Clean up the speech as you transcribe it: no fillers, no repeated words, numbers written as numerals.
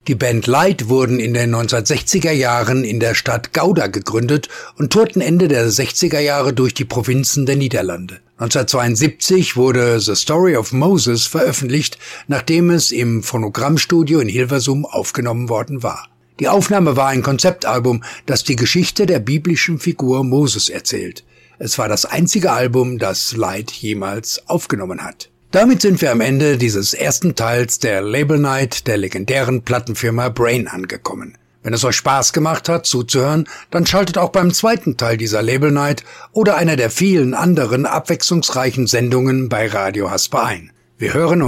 Die Band Light wurden in den 1960er Jahren in der Stadt Gouda gegründet und tourten Ende der 60er Jahre durch die Provinzen der Niederlande. 1972 wurde The Story of Moses veröffentlicht, nachdem es im Phonogrammstudio in Hilversum aufgenommen worden war. Die Aufnahme war ein Konzeptalbum, das die Geschichte der biblischen Figur Moses erzählt. Es war das einzige Album, das Light jemals aufgenommen hat. Damit sind wir am Ende dieses ersten Teils der Label Night der legendären Plattenfirma Brain angekommen. Wenn es euch Spaß gemacht hat, zuzuhören, dann schaltet auch beim zweiten Teil dieser Label Night oder einer der vielen anderen abwechslungsreichen Sendungen bei Radio Hasper ein. Wir hören uns.